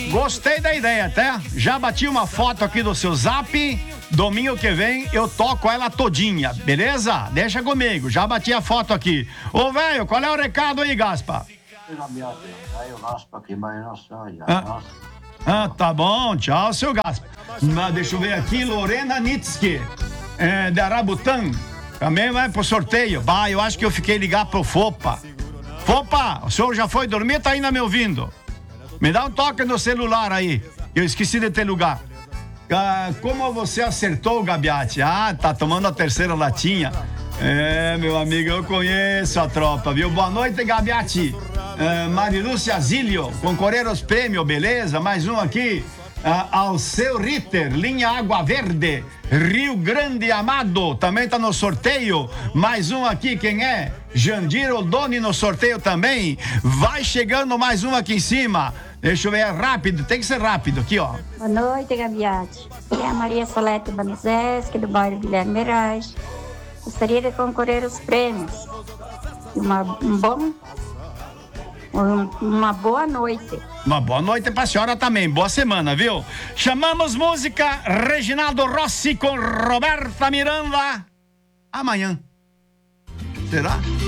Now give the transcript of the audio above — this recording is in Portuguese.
Gostei da ideia, até. Já bati uma foto aqui do seu zap. Domingo que vem eu toco ela todinha, beleza? Deixa comigo, já bati a foto aqui. Ô, velho, qual é o recado aí, Gaspa? Tá bom, tchau, seu Gaspa. Mas deixa eu ver aqui, Lorena Nitsky, de Arabutã. Também vai pro sorteio. Eu acho que eu fiquei ligar pro Fopa. Fopa, o senhor já foi dormir? Tá ainda me ouvindo? Me dá um toque no celular aí. Eu esqueci de ter lugar. Como você acertou, Gabiati? Tá tomando a terceira latinha. Meu amigo, eu conheço a tropa, viu? Boa noite, Gabiati. Marilúcia Zílio, concorrer aos prêmios, beleza? Mais um aqui. Alceu Ritter, linha Água Verde, Rio Grande Amado, também tá no sorteio. Mais um aqui, quem é? Jandir Oldoni no sorteio também. Vai chegando mais um aqui em cima. Deixa eu ver, é rápido, tem que ser rápido aqui, ó. Boa noite, Gabiati. É a Maria Solete Banizeski, do bairro Guilherme Merais. Gostaria de concorrer aos prêmios. Uma boa noite. Uma boa noite pra senhora também, boa semana, viu? Chamamos música Reginaldo Rossi com Roberta Miranda. Amanhã. Será?